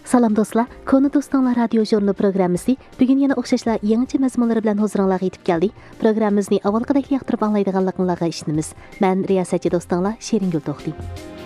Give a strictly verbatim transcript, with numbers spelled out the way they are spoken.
Salam dostlar, Konu Dostlar Radio Jurnalı programmasi bugun yana o'xshashlar yangicha mazmunlar bilan huzuringizga yetib keldi. Programmamizni avvalgidek yoqtirib anglaydiganliklaringizga ishonamiz. Men riyosatchi do'stinglar Sheriнгul To'xti.